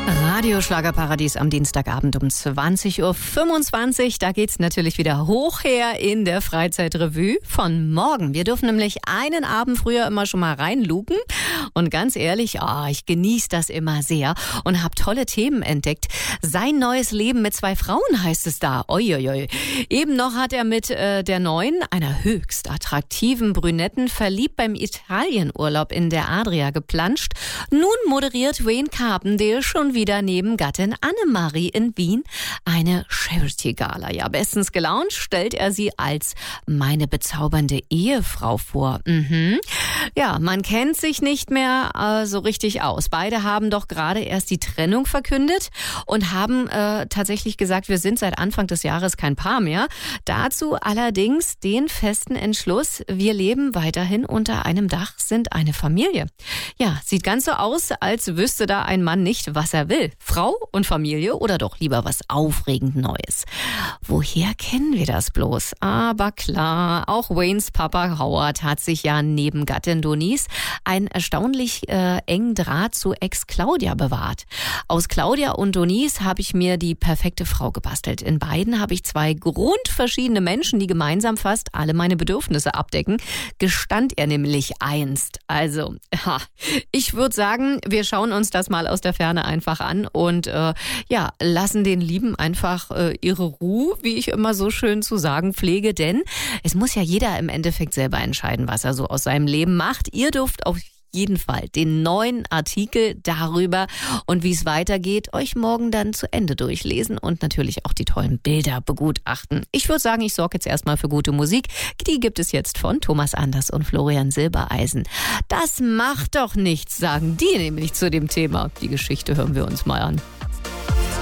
Radio Schlagerparadies am Dienstagabend um 20.25 Uhr. Da geht's natürlich wieder hoch her in der Freizeitrevue von morgen. Wir dürfen nämlich einen Abend früher immer schon mal reinluken. Und ganz ehrlich, ich genieße das immer sehr und habe tolle Themen entdeckt. Sein neues Leben mit 2 Frauen heißt es da. Uiuiui. Eben noch hat er mit der neuen, einer höchst attraktiven Brünetten, verliebt beim Italienurlaub in der Adria geplanscht. Nun moderiert Wayne Carpendale schon wieder neben Gattin Annemarie in Wien eine Charity-Gala. Ja, bestens gelaunt stellt er sie als meine bezaubernde Ehefrau vor. Ja, man kennt sich nicht mehr so richtig aus. Beide haben doch gerade erst die Trennung verkündet und haben tatsächlich gesagt, wir sind seit Anfang des Jahres kein Paar mehr. Dazu allerdings den festen Entschluss, wir leben weiterhin unter einem Dach, sind eine Familie. Ja, sieht ganz so aus, als wüsste da ein Mann nicht, was er will. Frau und Familie oder doch lieber was aufregend Neues. Woher kennen wir das bloß? Aber klar, auch Waynes Papa Howard hat sich ja neben Gattin Denise einen erstaunlich engen Draht zu Ex-Claudia bewahrt. Aus Claudia und Denise habe ich mir die perfekte Frau gebastelt. In beiden habe ich 2 grundverschiedene Menschen, die gemeinsam fast alle meine Bedürfnisse abdecken, gestand er nämlich einst. Also, ich würde sagen, wir schauen uns das mal aus der Ferne einfach an und lassen den Lieben einfach ihre Ruhe, wie ich immer so schön zu sagen pflege, denn es muss ja jeder im Endeffekt selber entscheiden, was er so aus seinem Leben macht. Ihr dürft auf jeden Fall den neuen Artikel darüber und wie es weitergeht, euch morgen dann zu Ende durchlesen und natürlich auch die tollen Bilder begutachten. Ich würde sagen, ich sorge jetzt erstmal für gute Musik. Die gibt es jetzt von Thomas Anders und Florian Silbereisen. Das macht doch nichts, sagen die nämlich zu dem Thema. Die Geschichte hören wir uns mal an.